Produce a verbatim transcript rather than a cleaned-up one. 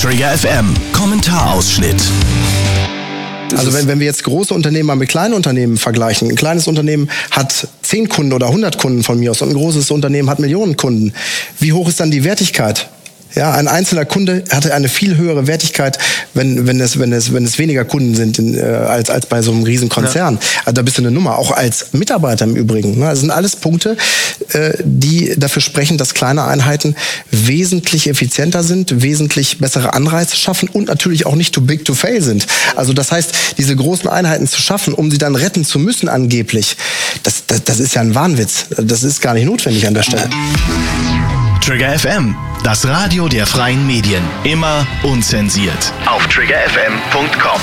Trigger F M, Kommentarausschnitt. Also wenn, wenn wir jetzt große Unternehmen mal mit kleinen Unternehmen vergleichen, ein kleines Unternehmen hat zehn Kunden oder hundert Kunden von mir aus und ein großes Unternehmen hat Millionen Kunden. Wie hoch ist dann die Wertigkeit? Ja, ein einzelner Kunde hatte eine viel höhere Wertigkeit, wenn, wenn, es, wenn, es, wenn es weniger Kunden sind in, äh, als, als bei so einem riesen Konzern. Ja. Also da bist du eine Nummer, auch als Mitarbeiter im Übrigen. Ne? Das sind alles Punkte, äh, die dafür sprechen, dass kleine Einheiten wesentlich effizienter sind, wesentlich bessere Anreize schaffen und natürlich auch nicht too big to fail sind. Also das heißt, diese großen Einheiten zu schaffen, um sie dann retten zu müssen angeblich, das, das, das ist ja ein Wahnwitz. Das ist gar nicht notwendig an der Stelle. Trigger F M, das Radio der freien Medien. Immer unzensiert. Auf trigger f m punkt com.